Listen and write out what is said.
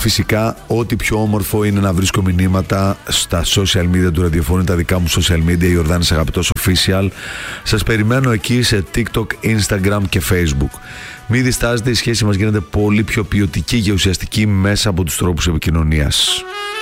φυσικά ό,τι πιο όμορφο είναι να βρίσκω μηνύματα στα social media του ραδιοφώνου, τα δικά μου social media, Ιορδάνης Αγαπητός Official. Σας περιμένω εκεί σε TikTok, Instagram και Facebook. Μην διστάζετε, η σχέση μας γίνεται πολύ πιο ποιοτική και ουσιαστική μέσα από τους τρόπους επικοινωνίας.